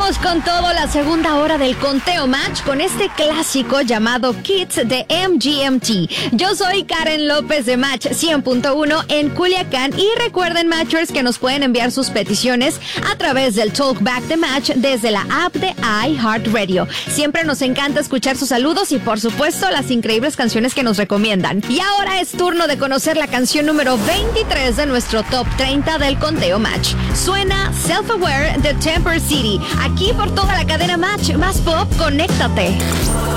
Vamos con todo la segunda hora del Conteo Match con este clásico llamado Kids de MGMT. Yo soy Karen López de Match 100.1 en Culiacán y recuerden, Matchers, que nos pueden enviar sus peticiones a través del Talkback de Match desde la app de iHeartRadio. Siempre nos encanta escuchar sus saludos y, por supuesto, las increíbles canciones que nos recomiendan. Y ahora es turno de conocer la canción número 23 de nuestro Top 30 del Conteo Match. Suena Self-Aware de Temper City. Aquí por toda la cadena Match, más pop, conéctate.